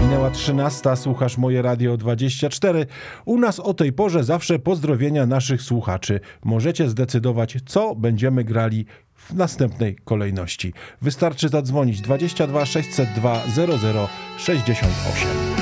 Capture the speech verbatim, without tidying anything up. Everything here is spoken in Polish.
Minęła trzynasta, słuchasz Moje Radio dwadzieścia cztery. U nas o tej porze zawsze pozdrowienia naszych słuchaczy. Możecie zdecydować, co będziemy grali w następnej kolejności. Wystarczy zadzwonić dwadzieścia dwa sześćset dwa zero zero sześćdziesiąt osiem.